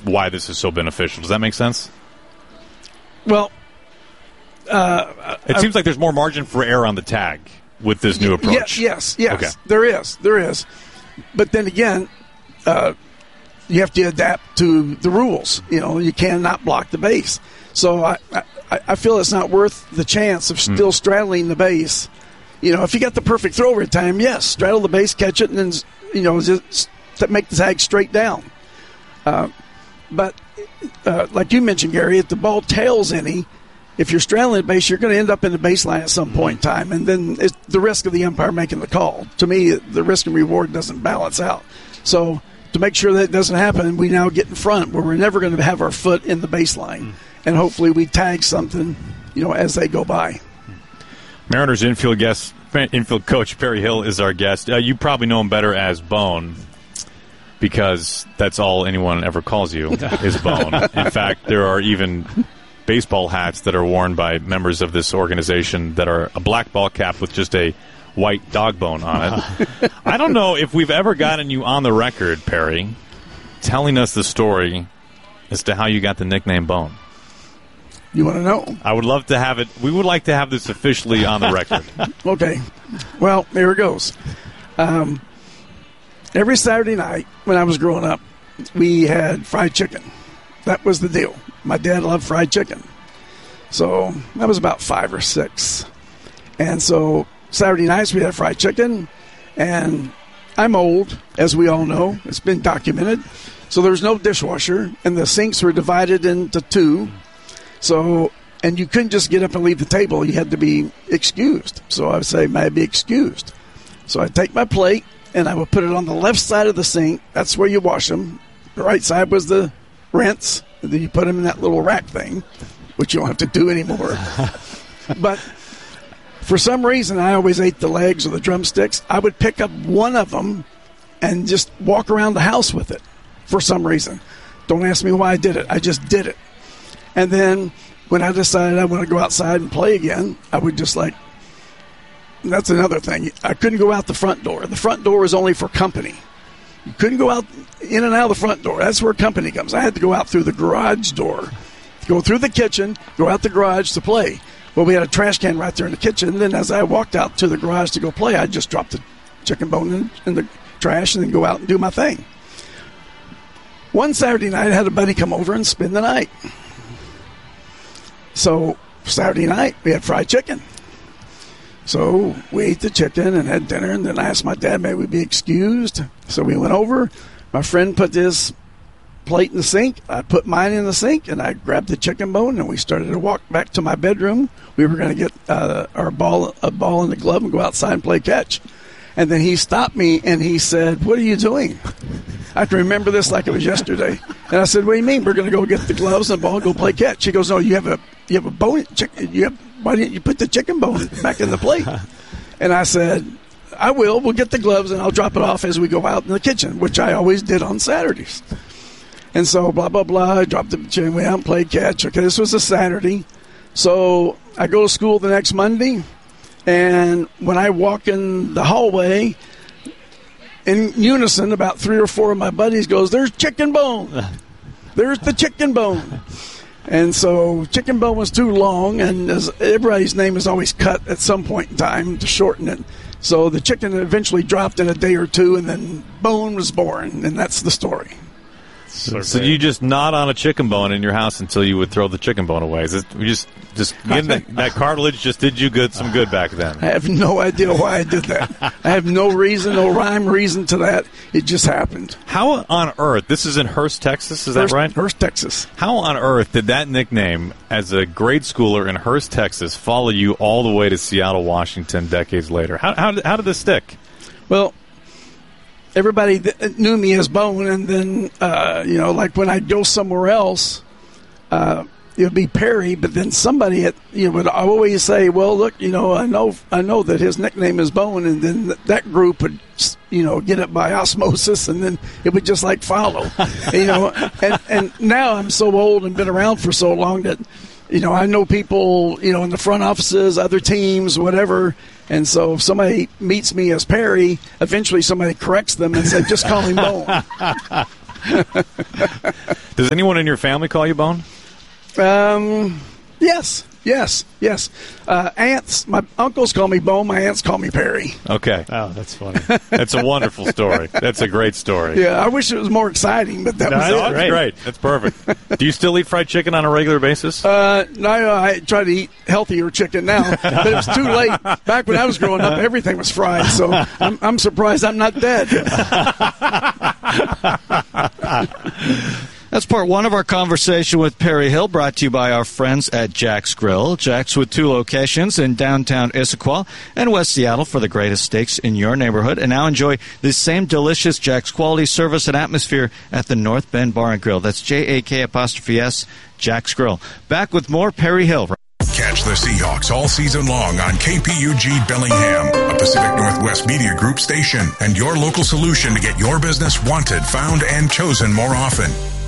why this is so beneficial. Does that make sense? Well, it seems like there's more margin for error on the tag with this new approach. Yes, Okay. there is. But then again, you have to adapt to the rules. You cannot block the base. So I feel it's not worth the chance of still straddling the base. If you got the perfect throw every time, yes, straddle the base, catch it, and then just make the tag straight down. But like you mentioned, Gary, if the ball tails any, if you're straddling the base, you're going to end up in the baseline at some point in time, and then it's the risk of the umpire making the call. To me, the risk and reward doesn't balance out. So to make sure that doesn't happen, we now get in front where we're never going to have our foot in the baseline, and hopefully we tag something, as they go by. Mariners infield coach Perry Hill is our guest. You probably know him better as Bone, because that's all anyone ever calls you is Bone. In fact, there are even baseball hats that are worn by members of this organization that are a black ball cap with just a white dog bone on it. I don't know if we've ever gotten you on the record, Perry, telling us the story as to how you got the nickname Bone. You want to know? I would love to have it. We would like to have this officially on the record. Okay. Well, there it goes. Every Saturday night when I was growing up, we had fried chicken. That was the deal. My dad loved fried chicken. So I was about 5 or 6. And so Saturday nights we had fried chicken. And I'm old, as we all know. It's been documented. So there was no dishwasher, and the sinks were divided into 2. So, and you couldn't just get up and leave the table. You had to be excused. So I would say, may I be excused? So I'd take my plate, and I would put it on the left side of the sink. That's where you wash them. The right side was the rinse. And then you put them in that little rack thing, which you don't have to do anymore. But for some reason, I always ate the legs or the drumsticks. I would pick up one of them and just walk around the house with it for some reason. Don't ask me why I did it. I just did it. And then when I decided I want to go outside and play again, I would just that's another thing. I couldn't go out the front door. The front door was only for company. You couldn't go out in and out of the front door. That's where company comes. I had to go out through the garage door, go through the kitchen, go out the garage to play. Well, we had a trash can right there in the kitchen. And then as I walked out to the garage to go play, I'd just drop the chicken bone in the trash and then go out and do my thing. One Saturday night, I had a buddy come over and spend the night. So Saturday night, we had fried chicken. So we ate the chicken and had dinner, and then I asked my dad, may we be excused? So we went over. My friend put his plate in the sink. I put mine in the sink, and I grabbed the chicken bone, and we started to walk back to my bedroom. We were going to get a ball in the glove and go outside and play catch. And then he stopped me, and he said, what are you doing? I can remember this like it was yesterday. And I said, what do you mean? We're going to go get the gloves and the ball and go play catch. He goes, no, you have a bone. Why didn't you put the chicken bone back in the plate? And I said, I will. We'll get the gloves, and I'll drop it off as we go out in the kitchen, which I always did on Saturdays. And so, blah, blah, blah. I dropped the chicken. We out and played catch. Okay, this was a Saturday. So I go to school the next Monday, and when I walk in the hallway, in unison, about 3 or 4 of my buddies goes, there's chicken bone. There's the chicken bone. And so chicken bone was too long, and everybody's name is always cut at some point in time to shorten it. So the chicken eventually dropped in a day or 2, and then Bone was born, and that's the story. So you just gnawed on a chicken bone in your house until you would throw the chicken bone away. Is it, just getting that cartilage just did you some good back then? I have no idea why I did that. I have no reason, no rhyme reason to that. It just happened. How on earth, this is in Hurst, Texas, is that right? Hurst, Texas. How on earth did that nickname as a grade schooler in Hurst, Texas follow you all the way to Seattle, Washington decades later? How did this stick? Well, everybody knew me as Bone, and then, like when I'd go somewhere else, it would be Perry, but then somebody would always say, well, look, I know that his nickname is Bone, and then that group would, get it by osmosis, and then it would just follow, and now I'm so old and been around for so long that, I know people, in the front offices, other teams, whatever. And so if somebody meets me as Perry, eventually somebody corrects them and says, just call him Bone. Does anyone in your family call you Bone? Yes. Aunts, my uncles call me Bone. My aunts call me Perry. Okay. Oh, that's funny. That's a wonderful story. That's a great story. Yeah, I wish it was more exciting, but that was it. That's great. That's perfect. Do you still eat fried chicken on a regular basis? No, I try to eat healthier chicken now, but it was too late. Back when I was growing up, everything was fried, so I'm surprised I'm not dead. That's part one of our conversation with Perry Hill, brought to you by our friends at Jack's Grill. Jack's with 2 locations in downtown Issaquah and West Seattle for the greatest steaks in your neighborhood. And now enjoy the same delicious Jack's quality service and atmosphere at the North Bend Bar and Grill. That's JAK''S, Jack's Grill. Back with more Perry Hill. Catch the Seahawks all season long on KPUG Bellingham, a Pacific Northwest Media Group station, and your local solution to get your business wanted, found, and chosen more often.